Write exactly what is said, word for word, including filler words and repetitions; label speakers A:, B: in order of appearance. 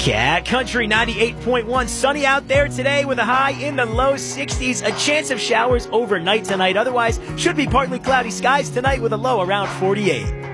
A: Cat Country ninety-eight point one. Sunny out there today with a high in the low sixties. A chance of showers overnight tonight. Otherwise, should be partly cloudy skies tonight with a low around forty-eight.